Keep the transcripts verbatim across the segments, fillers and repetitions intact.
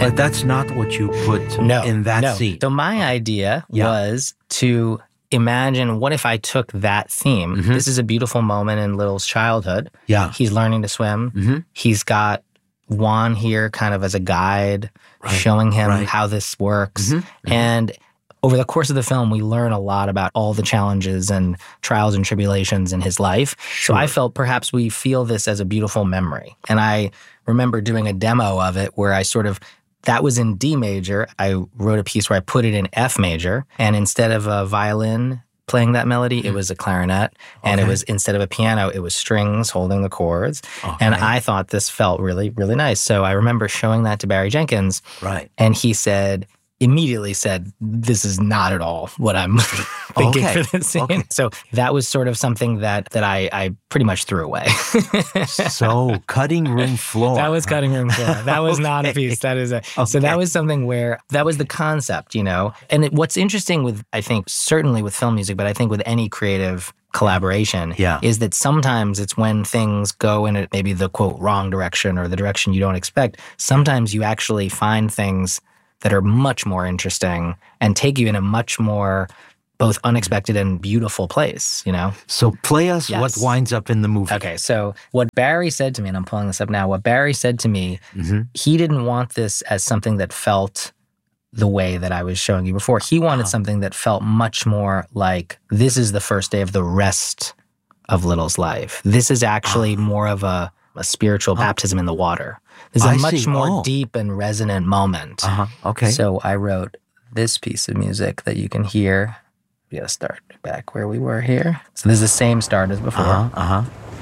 But that's not what you put no, in that no. scene. So my idea Yeah. was to imagine, what if I took that theme? Mhm. This is a beautiful moment in Little's childhood. Yeah. He's learning to swim. Mhm. He's got Juan here kind of as a guide, Right, showing him right. how this works. Mhm, mhm. And over the course of the film, we learn a lot about all the challenges and trials and tribulations in his life. So I felt perhaps we feel this as a beautiful memory. And I remember doing a demo of it where I sort of, that was in D major. I wrote a piece where I put it in F major. And instead of a violin playing that melody, it was a clarinet. And Okay. it was, instead of a piano, it was strings holding the chords. Okay. And I thought this felt really, really nice. So I remember showing that to Barry Jenkins. Right. And he said, immediately said, this is not at all what I'm thinking Okay. for this scene. Okay. So that was sort of something that that I, I pretty much threw away. So cutting room floor. That was cutting room floor. That was not a Okay. piece. That is a so Okay. that was something where that was the concept, you know. And it, what's interesting with, I think, certainly with film music, but I think with any creative collaboration, Yeah. is that sometimes it's when things go in a, maybe the quote wrong direction or the direction you don't expect. Sometimes you actually find things that are much more interesting and take you in a much more both unexpected and beautiful place, you know? So play us Yes. what winds up in the movie. Okay, so what Barry said to me, and I'm pulling this up now, what Barry said to me, Mhm. he didn't want this as something that felt the way that I was showing you before. He wanted Uh-huh. something that felt much more like this is the first day of the rest of Little's life. This is actually more of a, a spiritual baptism in the water. This is a I much see. more Oh. deep and resonant moment. Uh-huh. Okay. So I wrote this piece of music that you can hear. We gotta start back where we were here. So this is the same start as before. Uh-huh. Uh-huh.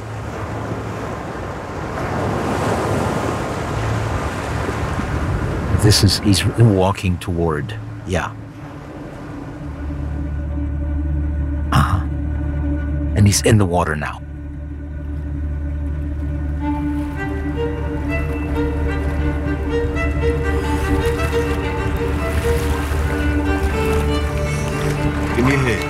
This is, he's walking toward, yeah. Uh-huh. And he's in the water now. Give me your head.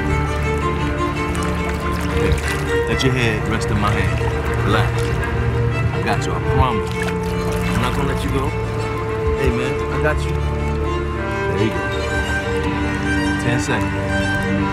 Here. Let your head rest in my hand. Relax. I got you, I promise. I'm not gonna let you go. Hey man, I got you. There you go. Ten seconds.